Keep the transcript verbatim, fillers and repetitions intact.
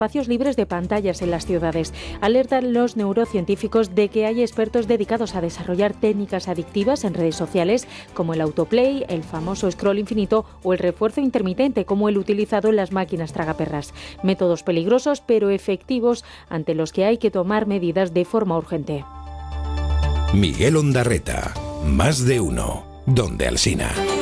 espacios libres de pantallas en las ciudades. Alertan los neurocientíficos de que hay expertos dedicados a desarrollar técnicas adictivas en redes sociales como el autoplay, el famoso scroll infinito o el refuerzo intermitente como el utilizado en las máquinas tragaperras. Métodos peligrosos pero efectivos ante los que hay que tomar medidas de forma urgente. Miguel Ondarreta, Más de Uno, Donde Alsina.